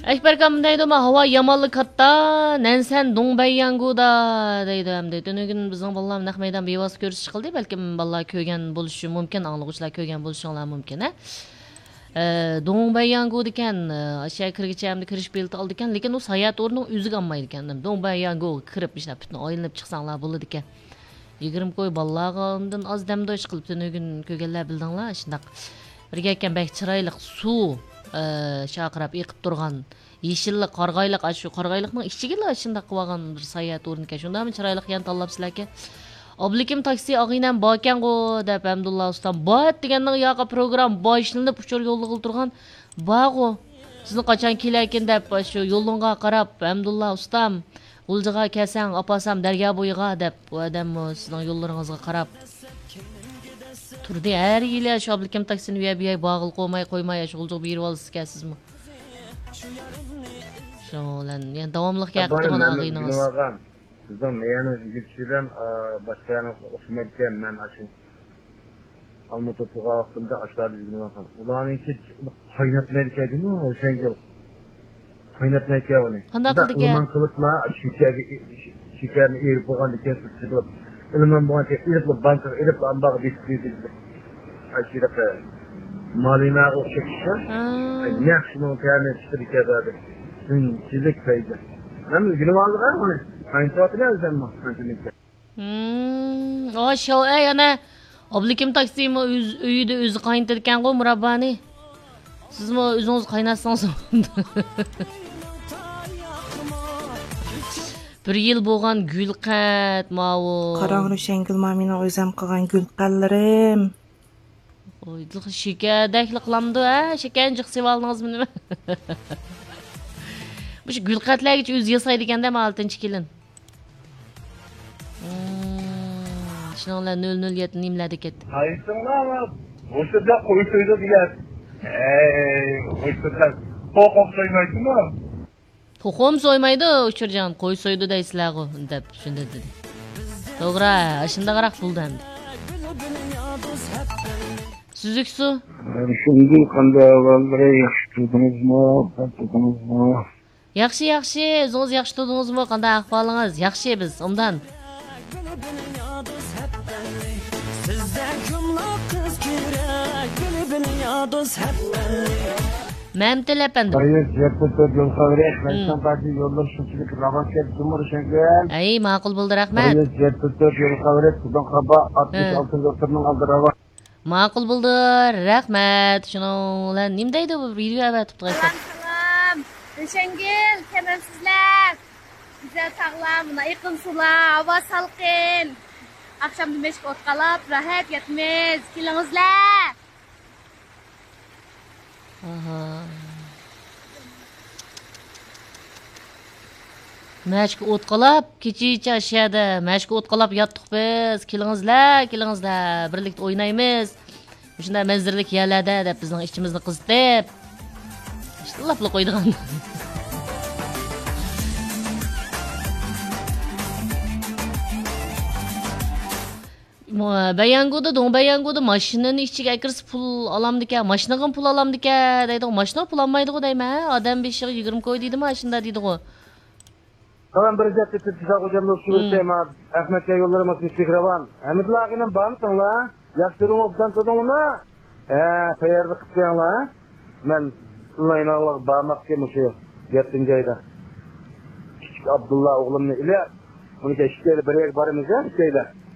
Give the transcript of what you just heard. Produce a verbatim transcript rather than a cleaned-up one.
Ekberkam deydi ama hava yamanlı katta, nensen Dongbayyanguda deydi hem de. Dönügün bizim vallahi naq meydan bevas görüş çıkıldı. Belki vallahi kögen buluşu mümkün, anlıqçılar kögen buluşular mümkün. Dongbayyangu diken, aşağı kirgiçemde kiriş belti aldı diken, lekin o hayat ornun üzük almaydı diken. Dongbayyangu kirip işte bütün aylanıp çıksanlar bulu diken. yigirma koy ballağından az demde iş qılıp dönügün kögenler bildinglar, şundaq. Birga ekan bek chiroyli suv chaqirib eqib turgan yeşillik, qarg'ayliq, shu qarg'ayliqning ichiga shunday qilib olgan bir sayat o'rniga shundami chiroyli yan tanlabsizlarga. Oblikim taksi og'inam borkan-ku deb Abdulla ustam bot deganning yoqqa program boshlanib uchur yo'lga qilib turgan bog'u. Sizni qachon kelarkin deb shu yo'lingga qarab Abdulla ustam Uljiga kelsang, opasam darga bo'yiga deb bu odam sizning yo'llaringizga qarab turdi. Her yili shu oblikim taksini uya-buya bog'il qo'ymay qo'ymay shu uljiga berib olasiz sizmi? Şolan, yani davamlılık yaptığın ağıyınız. Sizden yani yetiştiren başka yani osumetken ben açın. Alma topuğa hakkında aşağı düzgün bakalım. Ulan hiç kaynatmaya dikkat değil mi? O sen gel. Kaynatmaya dikkat onu. Handa kıldık ya. Ilman kılıkla şekerini erip boğan dikkat tutulur. Ilman boğan dikkat erip banka erip ambağı bisküvi aşırı kayar. Malina o şekilde. Ne aksiyonu kıyamet işte dikkat eder. Çizik feyde. Ben günüm aldık ha onu. Aynı saati ne özlem mi? Hmm, o şov ey ana. Oblikim taksimi uyda o'zi qayntirgan qo'y murabbani. Siz mi o'zingiz qaynatsangiz? Bir yil bo'lgan gulqat mavu. Qarang Ro'shangul mamina o'zim qilgan gulqallarim. Oy, shekardakli qilamdi ha? Shekanjiq sevaldingizmi nima? Bu gulqatlarga o'zi yasaydiganda mi oltinchi kelin? Şunlar nol nol yedi nimledi ketdi. Hayırsınlar ama boşta koyu soydu diye. Eee, boşta toqoq soymaydın mı? Toqom soymaydı, uçurcan koy soydu deysizlar o deb shunda dedi. To'g'ri, ashunda qaraq bo'ldi endi. Süzük su. Şimdi qanday avvalları yaxshi turdingizmi, turdingizmi? Yaxshi, yaxshi, o'zingiz yaxshi turdingizmi? Qanday ahvolingiz? Yaxshi biz, undan. Memtel efendim. Hayır, yapıp yol kavret. Ben bazı yollar şunçılık rahatsız Cumhurbaşkanı. Ay, ma'qul bo'ldi, rahmat. Hayır, yapıp yol kavret. Buradan kaba altmış altı doktorun aldı rava. Ma'qul bo'ldi, rahmat. Shuninglar nima deydi bu video avatib turibdi? Salam, Ro'shangul, kemansizlar. Güzel sağlam, yaqin sular, havo salqin. Akşam demeşik otqalab, rahat yatmiz. Kelingizlar. Aha. Mashq o'tqalab, kechicha aşağıda mashq o'tqalab yatdik biz. Kelingizlar, kelingizlar, birlikda o'ynaymiz. Shunday manzirlik yerlarda deb bizning ichimizni qizitib. İşte lafla qo'ydigan. Bayanguda, Dongbayyanguda mashinani ichiga kirib pul olamdikan, mashinaga pul olamdikan deydi. Mashina pul olmaydi-ku deyman. Odam beshiga yigirma qo'y deydimi, shunda deydi-ku. Tamam bir zat etib tizaq hocamni usulsema Ahmetga yollarıma fikrevan. Hamidlagina bantınla. Yaxşırım obdan tudumuna. Eee, tayarlı qıpyanla. Men Ulayna Allah bağmak kemişi yettin cayda. Küçük Abdullah oğlumni ile. Bunu keşkeyle bir yer barımız ya, şeyler.